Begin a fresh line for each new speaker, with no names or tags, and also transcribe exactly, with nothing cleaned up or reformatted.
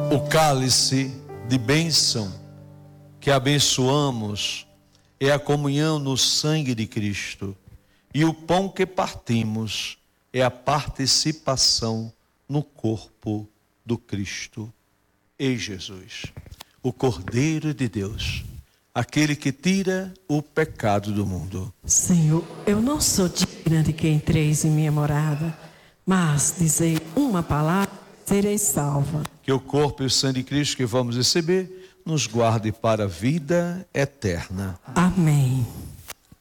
O cálice de bênção que abençoamos é a comunhão no sangue de Cristo, e o pão que partimos é a participação no corpo do Cristo. Ei, Jesus, o Cordeiro de Deus, aquele que tira o pecado do mundo.
Senhor, eu não sou digna de que entreis em minha morada, mas dizei uma palavra, serei salva.
Que o corpo e o sangue de Cristo que vamos receber nos guarde para a vida eterna.
Amém.